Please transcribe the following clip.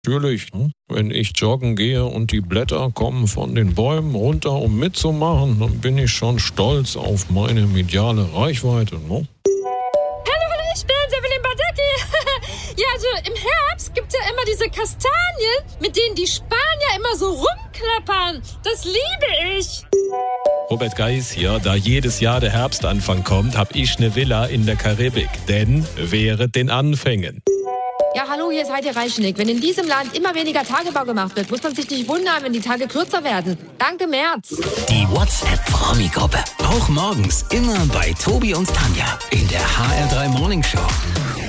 Natürlich, ne? Wenn ich joggen gehe und die Blätter kommen von den Bäumen runter, um mitzumachen, dann bin ich schon stolz auf meine mediale Reichweite. Ne? Hallo, ich bin's, Evelyn Badecki. Ja, also im Herbst gibt's ja immer diese Kastanien, mit denen die Spanier immer so rumklappern. Das liebe ich. Robert Geis hier, da jedes Jahr der Herbstanfang kommt, hab ich eine Villa in der Karibik. Denn während den Anfängen. Ja, hallo, hier ist Heidi Reichenick. Wenn in diesem Land immer weniger Tagebau gemacht wird, muss man sich nicht wundern, wenn die Tage kürzer werden. Danke, Merz. Die WhatsApp-Promi-Gruppe. Auch morgens immer bei Tobi und Tanja in der HR3 Morning Show.